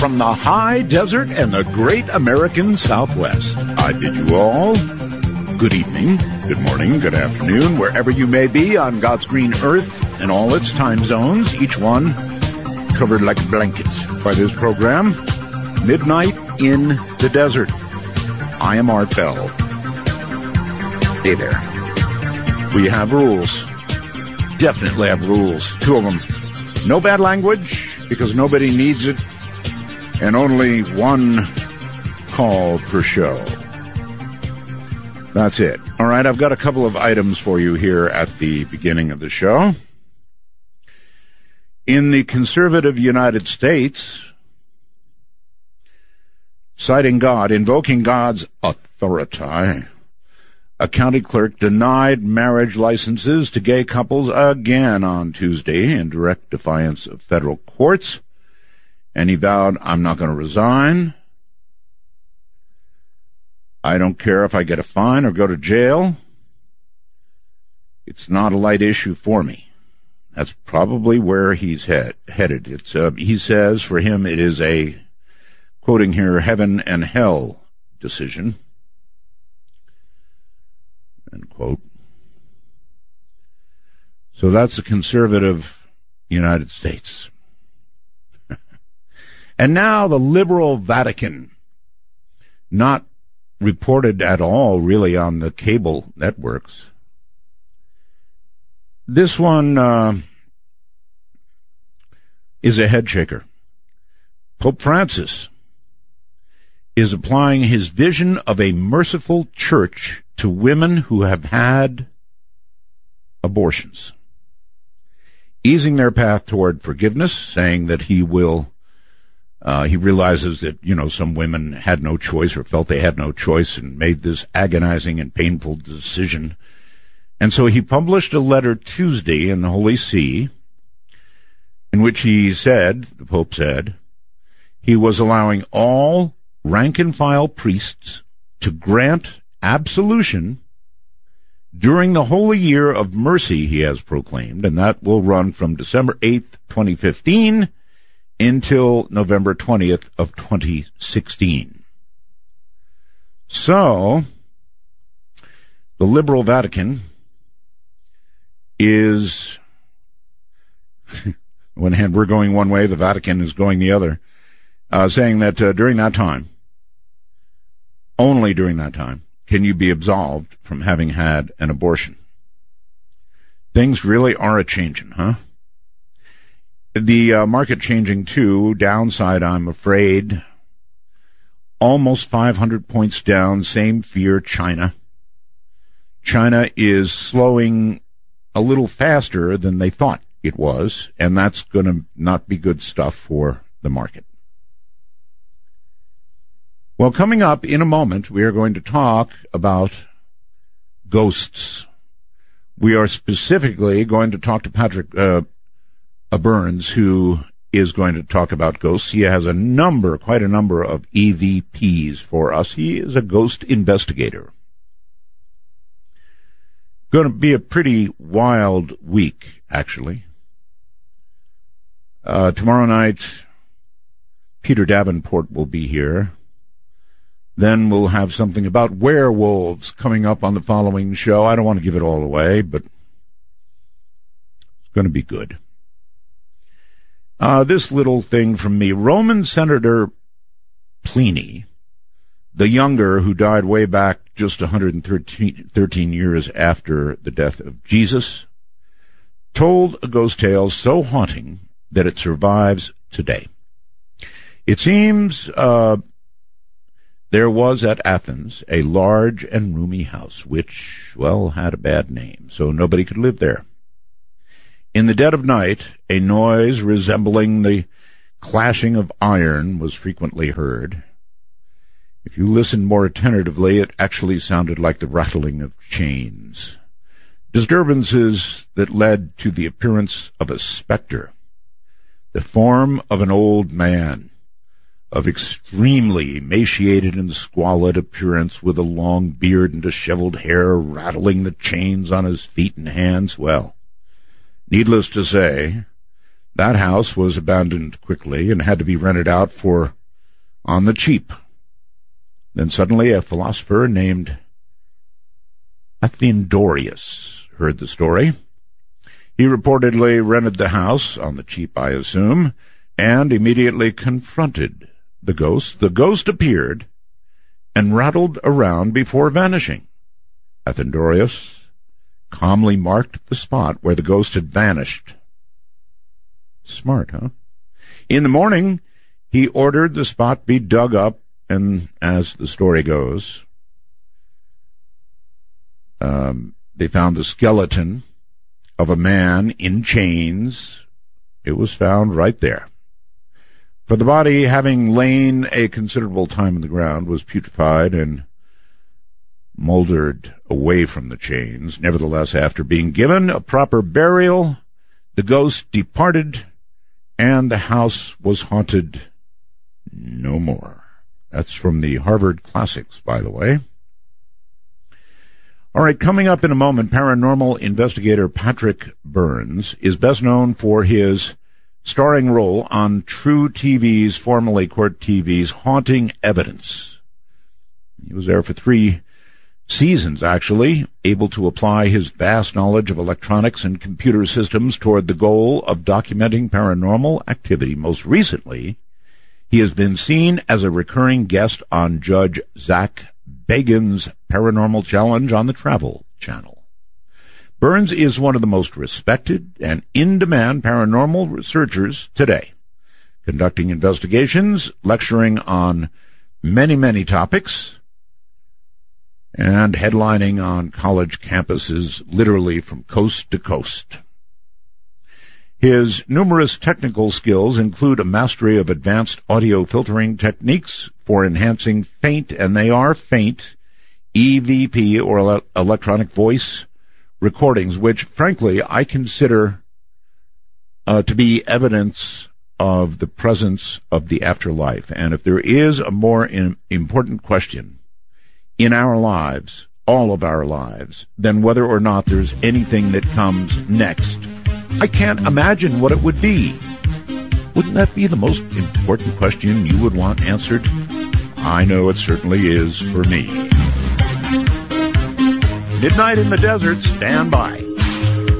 from the high desert and the great American Southwest. I bid you all good evening, good morning, good afternoon, wherever you may be on God's green earth and all its time zones, each one covered like a blanket by this program, Midnight in the Desert. I am Art Bell. Hey there. We have rules. Definitely have rules. 2 of them. No bad language, because nobody needs it, and only 1 call per show. That's it. All right, I've got a couple of items for you here at the beginning of the show. In the conservative United States, citing God, invoking God's authority, a county clerk denied marriage licenses to gay couples again on Tuesday in direct defiance of federal courts, and he vowed, "I'm not going to resign. I don't care if I get a fine or go to jail. It's not a light issue for me." That's probably where he's headed. He says for him it is a, quoting here, heaven and hell decision. End quote. So that's the conservative United States. And now the liberal Vatican, not reported at all really on the cable networks. This one is a head shaker. Pope Francis is applying his vision of a merciful church to women who have had abortions, easing their path toward forgiveness, saying that he realizes that, some women had no choice or felt they had no choice and made this agonizing and painful decision. And so he published a letter Tuesday in the Holy See in which he said, the Pope said, he was allowing all rank-and-file priests to grant absolution during the holy year of mercy, he has proclaimed, and that will run from December 8th, 2015 until November 20th of 2016. So, the liberal Vatican is, on one hand we're going one way, the Vatican is going the other, saying that during that time, only during that time, can you be absolved from having had an abortion. Things really are a-changing, huh? The market changing too. Downside, I'm afraid. Almost 500 points down. Same fear, China. China is slowing a little faster than they thought it was, and that's going to not be good stuff for the market. Well, coming up in a moment, we are going to talk about ghosts. We are specifically going to talk to Patrick Burns, who is going to talk about ghosts. He has quite a number of EVPs for us. He is a ghost investigator. Going to be a pretty wild week, actually. Tomorrow night, Peter Davenport will be here. Then we'll have something about werewolves coming up on the following show. I don't want to give it all away, but it's going to be good. This little thing from me. Roman Senator Pliny, the younger, who died way back just 113 years after the death of Jesus, told a ghost tale so haunting that it survives today. It seems there was at Athens a large and roomy house, which, had a bad name, so nobody could live there. In the dead of night, a noise resembling the clashing of iron was frequently heard. If you listened more attentively, it actually sounded like the rattling of chains. Disturbances that led to the appearance of a specter, the form of an old man, of extremely emaciated and squalid appearance, with a long beard and disheveled hair, rattling the chains on his feet and hands. Well, needless to say, That house was abandoned quickly and had to be rented out for on the cheap. Then suddenly a philosopher named Athenodorus heard the story. He reportedly rented the house, on the cheap I assume, and immediately confronted the ghost. The ghost appeared and rattled around before vanishing. Athenodorus calmly marked the spot where the ghost had vanished. Smart, huh? In the morning, he ordered the spot be dug up, and as the story goes, they found the skeleton of a man in chains. It was found right there. For the body, having lain a considerable time in the ground, was putrefied and moldered away from the chains. Nevertheless, after being given a proper burial, the ghost departed, and the house was haunted no more. That's from the Harvard Classics, by the way. All right, coming up in a moment, paranormal investigator Patrick Burns is best known for his starring role on True TV's, formerly Court TV's, Haunting Evidence. He was there for 3 seasons, actually, able to apply his vast knowledge of electronics and computer systems toward the goal of documenting paranormal activity. Most recently, he has been seen as a recurring guest on Judge Zach Bagans' Paranormal Challenge on the Travel Channel. Burns is one of the most respected and in-demand paranormal researchers today, conducting investigations, lecturing on many, many topics, and headlining on college campuses literally from coast to coast. His numerous technical skills include a mastery of advanced audio filtering techniques for enhancing faint, and they are faint, EVP or electronic voice recordings, which frankly I consider to be evidence of the presence of the afterlife. And if there is a more important question in our lives, all of our lives, than whether or not there's anything that comes next, I can't imagine what it would be. Wouldn't that be the most important question you would want answered? I know it certainly is for me. Midnight in the Desert, stand by.